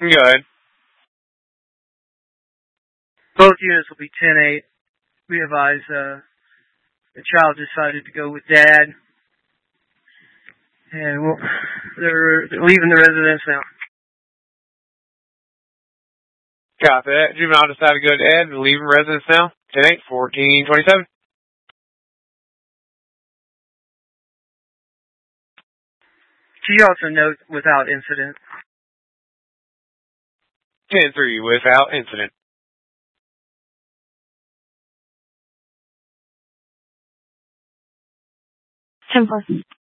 Go ahead. Both units will be 10-8. We advise the child decided to go with Dad. And they're leaving the residence now. Copy that. Juvenile decided to go to Dad. We're leaving residence now. 10-8, 1427. She also notes without incident. 10-3, without incident. 10-4.